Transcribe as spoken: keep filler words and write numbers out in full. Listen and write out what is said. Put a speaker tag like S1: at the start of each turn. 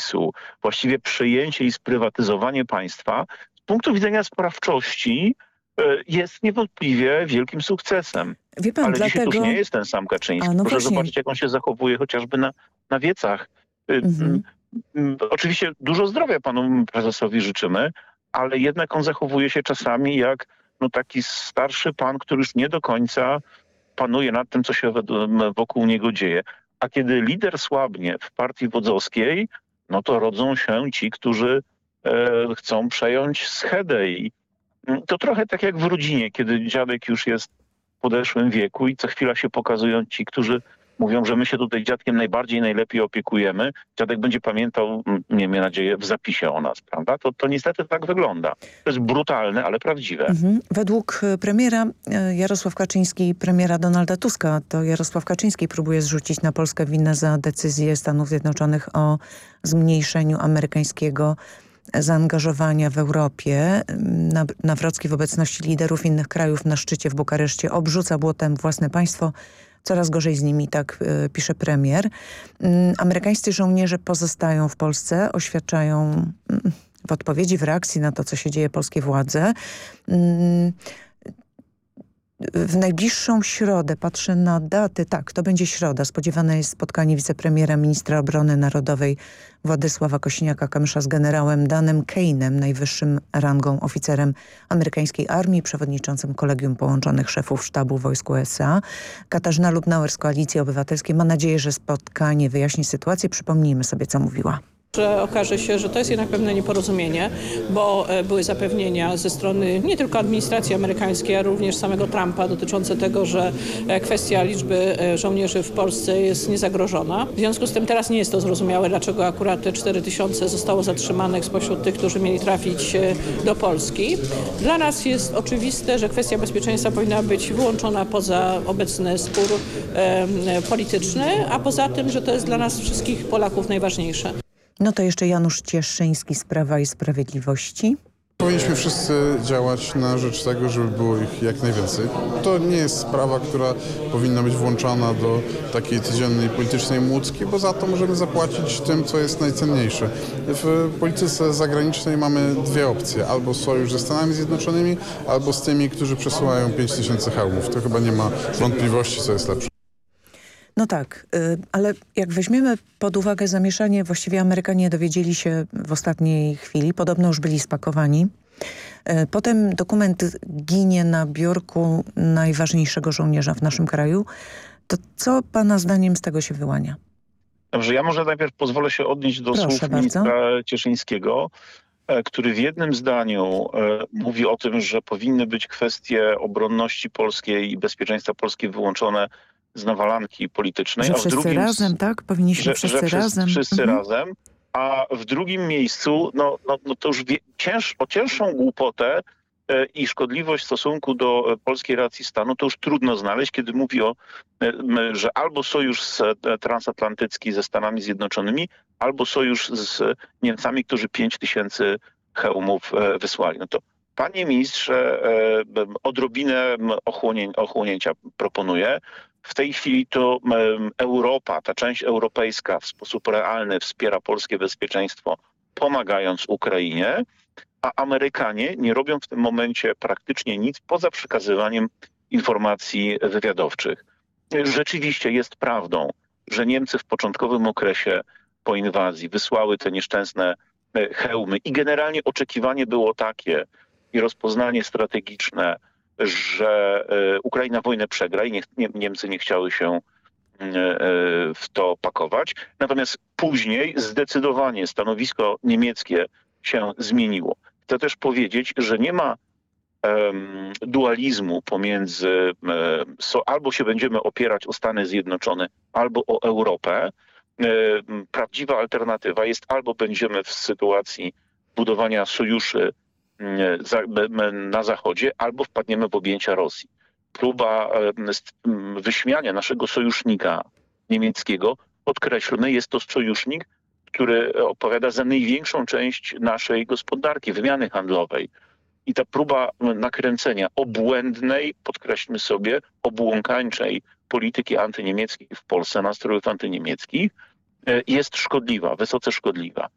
S1: PiSu, właściwie przejęcie i sprywatyzowanie państwa z punktu widzenia sprawczości jest niewątpliwie wielkim sukcesem.
S2: Wie pan,
S1: Ale
S2: dlatego...
S1: dzisiaj to już nie jest ten sam Kaczyński.
S2: A, no
S1: Proszę
S2: właśnie.
S1: zobaczyć, jak on się zachowuje chociażby na, na wiecach.
S2: Mhm.
S1: Oczywiście dużo zdrowia panu prezesowi życzymy, ale jednak on zachowuje się czasami jak no, taki starszy pan, który już nie do końca panuje nad tym, co się wokół niego dzieje. A kiedy lider słabnie w partii wodzowskiej, no to rodzą się ci, którzy e, chcą przejąć schedę. I to trochę tak jak w rodzinie, kiedy dziadek już jest w podeszłym wieku i co chwila się pokazują ci, którzy mówią, że my się tutaj dziadkiem najbardziej, najlepiej opiekujemy. Dziadek będzie pamiętał, miejmy nadzieję, w zapisie o nas, prawda? To, to niestety tak wygląda. To jest brutalne, ale prawdziwe.
S2: Mhm. Według premiera Jarosław Kaczyński, premiera Donalda Tuska, to Jarosław Kaczyński próbuje zrzucić na Polskę winę za decyzję Stanów Zjednoczonych o zmniejszeniu amerykańskiego zaangażowania w Europie. Nawrocki w obecności liderów innych krajów na szczycie w Bukareszcie obrzuca błotem własne państwo. Coraz gorzej z nimi, tak y, pisze premier. Y, amerykańscy żołnierze pozostają w Polsce, oświadczają y, w odpowiedzi, w reakcji na to, co się dzieje polskie władze. Y, w najbliższą środę, patrzę na daty, tak, to będzie środa. Spodziewane jest spotkanie wicepremiera, ministra obrony narodowej Władysława Kosiniaka-Kamysza z generałem Danem Kane'em, najwyższym rangą oficerem amerykańskiej armii, przewodniczącym Kolegium Połączonych Szefów Sztabu Wojsk U S A. Katarzyna Lubnauer z Koalicji Obywatelskiej ma nadzieję, że spotkanie wyjaśni sytuację. Przypomnijmy sobie, co mówiła.
S3: Że okaże się, że to jest jednak pewne nieporozumienie, bo były zapewnienia ze strony nie tylko administracji amerykańskiej, ale również samego Trumpa dotyczące tego, że kwestia liczby żołnierzy w Polsce jest niezagrożona. W związku z tym teraz nie jest to zrozumiałe, dlaczego akurat te cztery tysiące zostało zatrzymanych spośród tych, którzy mieli trafić do Polski. Dla nas jest oczywiste, że kwestia bezpieczeństwa powinna być wyłączona poza obecny spór e, polityczny, a poza tym, że to jest dla nas wszystkich Polaków najważniejsze.
S2: No to jeszcze Janusz Cieszyński z Prawa i Sprawiedliwości.
S4: Powinniśmy wszyscy działać na rzecz tego, żeby było ich jak najwięcej. To nie jest sprawa, która powinna być włączana do takiej codziennej politycznej młódzki, bo za to możemy zapłacić tym, co jest najcenniejsze. W polityce zagranicznej mamy dwie opcje. Albo sojusz ze Stanami Zjednoczonymi, albo z tymi, którzy przesyłają pięć tysięcy hełmów. To chyba nie ma wątpliwości, co jest lepsze.
S2: No tak, ale jak weźmiemy pod uwagę zamieszanie, właściwie Amerykanie dowiedzieli się w ostatniej chwili, podobno już byli spakowani. Potem dokument ginie na biurku najważniejszego żołnierza w naszym kraju. To co pana zdaniem z tego się wyłania?
S1: Dobrze, ja może najpierw pozwolę się odnieść do
S2: Proszę
S1: słów
S2: bardzo.
S1: ministra Cieszyńskiego, który w jednym zdaniu mówi o tym, że powinny być kwestie obronności polskiej i bezpieczeństwa polskiej wyłączone z nawalanki politycznej.
S2: Że
S1: a w
S2: wszyscy
S1: drugim,
S2: razem, tak? Powinniśmy
S1: że,
S2: wszyscy
S1: że wszyscy,
S2: razem.
S1: Wszyscy
S2: mhm.
S1: razem. A w drugim miejscu, no, no, no to już wie, cięż, o cięższą głupotę e, i szkodliwość w stosunku do e, polskiej racji stanu, to już trudno znaleźć, kiedy mówi o, e, m, że albo sojusz z, e, transatlantycki ze Stanami Zjednoczonymi, albo sojusz z Niemcami, którzy pięć tysięcy hełmów e, wysłali. No to panie ministrze, e, odrobinę ochłonie, ochłonięcia proponuję. W tej chwili to Europa, ta część europejska w sposób realny wspiera polskie bezpieczeństwo, pomagając Ukrainie, a Amerykanie nie robią w tym momencie praktycznie nic poza przekazywaniem informacji wywiadowczych. Rzeczywiście jest prawdą, że Niemcy w początkowym okresie po inwazji wysłały te nieszczęsne hełmy i generalnie oczekiwanie było takie i rozpoznanie strategiczne, że Ukraina wojnę przegra i nie, nie, Niemcy nie chciały się w to pakować. Natomiast później zdecydowanie stanowisko niemieckie się zmieniło. Chcę też powiedzieć, że nie ma um, dualizmu pomiędzy um, so, albo się będziemy opierać o Stany Zjednoczone, albo o Europę. Um, prawdziwa alternatywa jest albo będziemy w sytuacji budowania sojuszy na Zachodzie, albo wpadniemy w objęcia Rosji. Próba wyśmiania naszego sojusznika niemieckiego, podkreślmy, jest to sojusznik, który odpowiada za największą część naszej gospodarki, wymiany handlowej. I ta próba nakręcenia obłędnej, podkreślmy sobie, obłąkańczej polityki antyniemieckiej w Polsce, nastrojów antyniemieckich, jest szkodliwa, wysoce szkodliwa.